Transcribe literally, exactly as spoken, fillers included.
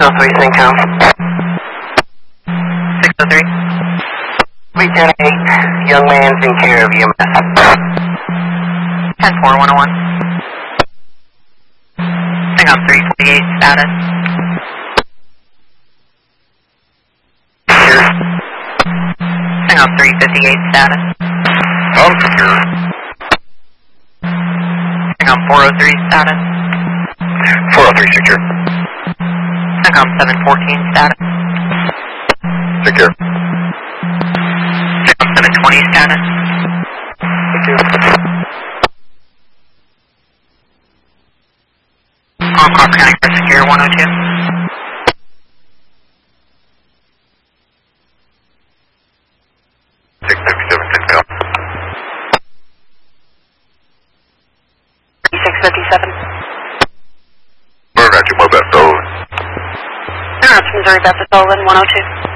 oh three, Syncom. six oh three. three ten eight, young man's in care of E M S. ten four, one oh one. Syncom three forty-eight, status. Secure. Syncom three fifty-eight, status. I'm secure. Syncom four oh three, status. four oh three, secure. Syncom seven fourteen, status. Secure. Syncom seven twenty, status. Secure. Palm Copper County for secure one oh two. six fifty-seven, Syncom. six fifty-seven. We're not too much about those. Missouri, Beth Dolan, one oh two.